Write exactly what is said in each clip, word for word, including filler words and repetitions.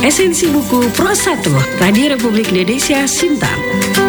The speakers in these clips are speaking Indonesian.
Esensi Buku Pro satu, Radio Republik Indonesia, Sintang.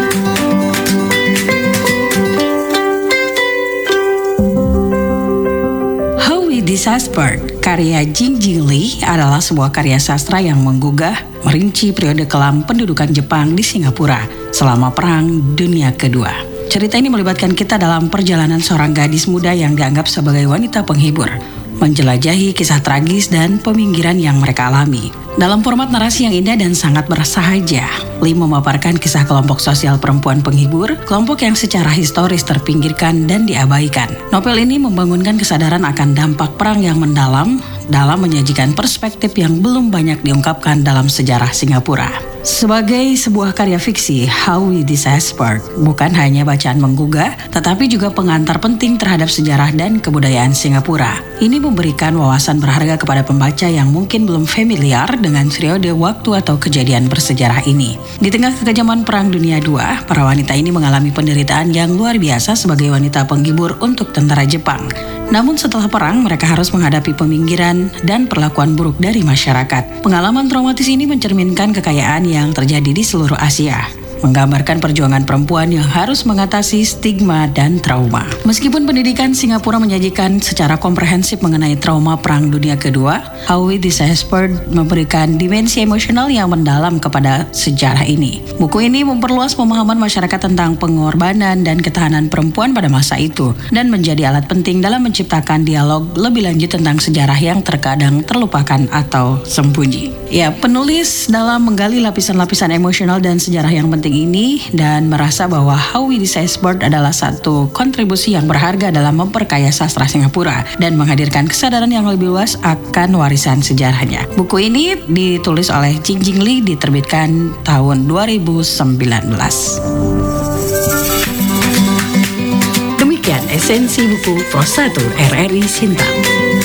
How We Disappeared, karya Jing Jing Lee, adalah sebuah karya sastra yang menggugah, merinci periode kelam pendudukan Jepang di Singapura selama Perang Dunia Kedua. Cerita ini melibatkan kita dalam perjalanan seorang gadis muda yang dianggap sebagai wanita penghibur, menjelajahi kisah tragis dan peminggiran yang mereka alami. Dalam format narasi yang indah dan sangat bersahaja, Lee memaparkan kisah kelompok sosial perempuan penghibur, kelompok yang secara historis terpinggirkan dan diabaikan. Novel ini membangunkan kesadaran akan dampak perang yang mendalam dalam menyajikan perspektif yang belum banyak diungkapkan dalam sejarah Singapura. Sebagai sebuah karya fiksi, How We Disappeared bukan hanya bacaan menggugah, tetapi juga pengantar penting terhadap sejarah dan kebudayaan Singapura. Ini memberikan wawasan berharga kepada pembaca yang mungkin belum familiar dengan periode waktu atau kejadian bersejarah ini. Di tengah kekejaman Perang Dunia kedua, para wanita ini mengalami penderitaan yang luar biasa sebagai wanita penghibur untuk tentara Jepang. Namun setelah perang, mereka harus menghadapi peminggiran dan perlakuan buruk dari masyarakat. Pengalaman traumatis ini mencerminkan kekayaan yang terjadi di seluruh Asia, menggambarkan perjuangan perempuan yang harus mengatasi stigma dan trauma. Meskipun pendidikan Singapura menyajikan secara komprehensif mengenai trauma Perang Dunia Kedua, How We Disappeared memberikan dimensi emosional yang mendalam kepada sejarah ini. Buku ini memperluas pemahaman masyarakat tentang pengorbanan dan ketahanan perempuan pada masa itu, dan menjadi alat penting dalam menciptakan dialog lebih lanjut tentang sejarah yang terkadang terlupakan atau sembunyi. Ya, penulis dalam menggali lapisan-lapisan emosional dan sejarah yang penting ini dan merasa bahwa How We Disappeared adalah satu kontribusi yang berharga dalam memperkaya sastra Singapura dan menghadirkan kesadaran yang lebih luas akan warisan sejarahnya. Buku ini ditulis oleh Jing Jing Lee, diterbitkan tahun dua ribu sembilan belas. Demikian Esensi Buku Pro satu R R I Sintang.